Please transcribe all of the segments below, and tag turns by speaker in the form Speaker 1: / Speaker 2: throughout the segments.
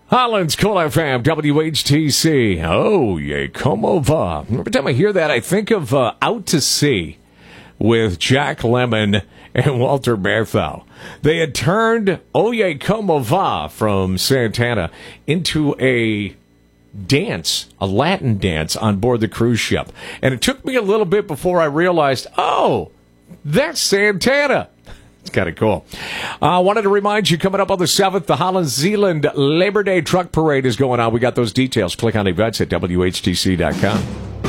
Speaker 1: Holland's Cool FM, WHTC. Oh, yeah, come over. Every time I hear that, I think of Out to Sea with Jack Lemmon and Walter Matthau. They had turned Oye Como Va from Santana into a dance, a Latin dance on board the cruise ship. And it took me a little bit before I realized, oh, that's Santana. It's kind of cool. I wanted to remind you, coming up on the 7th, the Holland Zeeland Labor Day Truck Parade is going on. We got those details. Click on events at WHTC.com.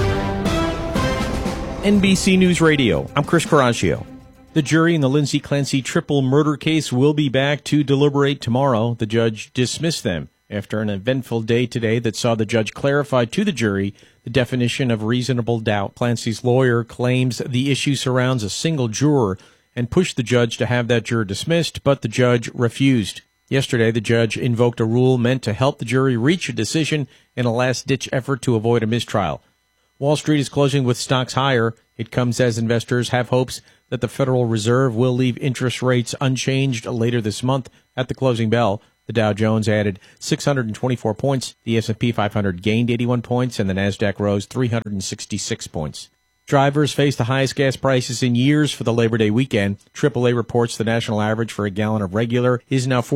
Speaker 2: NBC News Radio, I'm Chris Coraggio. The jury in the Lindsay Clancy triple murder case will be back to deliberate tomorrow. The judge dismissed them after an eventful day today that saw the judge clarify to the jury the definition of reasonable doubt. Clancy's lawyer claims the issue surrounds a single juror and pushed the judge to have that juror dismissed, but the judge refused. Yesterday, the judge invoked a rule meant to help the jury reach a decision in a last-ditch effort to avoid a mistrial. Wall Street is closing with stocks higher. It comes as investors have hopes that the Federal Reserve will leave interest rates unchanged later this month at the closing bell. The Dow Jones added 624 points, the S&P 500 gained 81 points, and the Nasdaq rose 366 points. Drivers face the highest gas prices in years for the Labor Day weekend. AAA reports the national average for a gallon of regular is now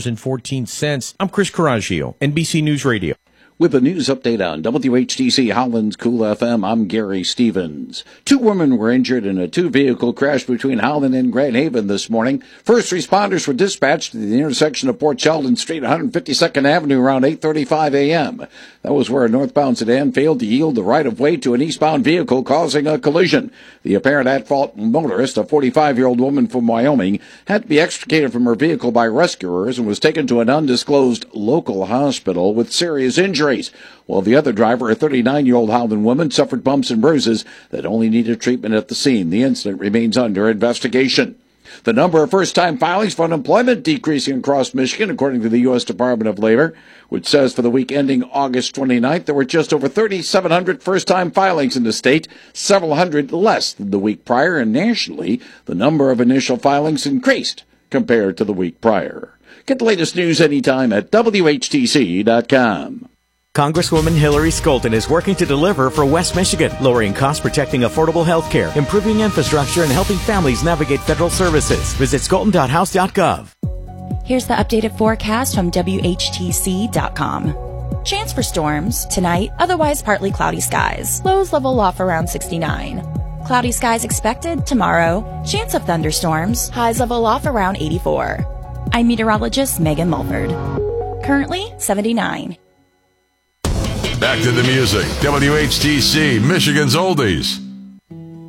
Speaker 2: $4.14. I'm Chris Coraggio, NBC News Radio.
Speaker 3: With a news update on WHTC Holland's Cool FM, I'm Gary Stevens. 2 women were injured in a 2-vehicle crash between Holland and Grand Haven this morning. First responders were dispatched to the intersection of Port Sheldon Street, 152nd Avenue around 8:35 a.m. That was where a northbound sedan failed to yield the right-of-way to an eastbound vehicle, causing a collision. The apparent at-fault motorist, a 45-year-old woman from Wyoming, had to be extricated from her vehicle by rescuers and was taken to an undisclosed local hospital with serious injuries. While the other driver, a 39-year-old Howland woman, suffered bumps and bruises that only needed treatment at the scene. The incident remains under investigation. The number of first-time filings for unemployment decreasing across Michigan, according to the U.S. Department of Labor, which says for the week ending August 29th, there were just over 3,700 first-time filings in the state, several hundred less than the week prior, and nationally, the number of initial filings increased compared to the week prior. Get the latest news anytime at WHTC.com.
Speaker 4: Congresswoman Hillary Scholten is working to deliver for West Michigan, lowering costs, protecting affordable health care, improving infrastructure, and helping families navigate federal services. Visit scholten.house.gov.
Speaker 5: Here's the updated forecast from WHTC.com. Chance for storms tonight, otherwise partly cloudy skies. Lows level off around 69. Cloudy skies expected tomorrow. Chance of thunderstorms. Highs level off around 84. I'm meteorologist Megan Mulford. Currently 79.
Speaker 6: Back to the music. WHTC, Michigan's Oldies.